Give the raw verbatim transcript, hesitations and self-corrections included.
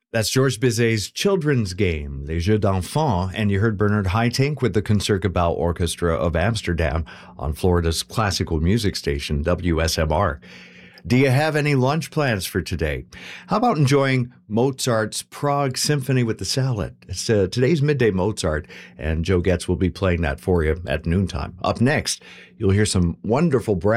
That's Georges Bizet's children's game, Les Jeux d'Enfants, and you heard Bernard Haitink with the Concertgebouw Orchestra of Amsterdam on Florida's classical music station, W S M R. Do you have any lunch plans for today? How about enjoying Mozart's Prague Symphony with the Salad? It's uh, today's Midday Mozart, and Joe Getz will be playing that for you at noontime. Up next, you'll hear some wonderful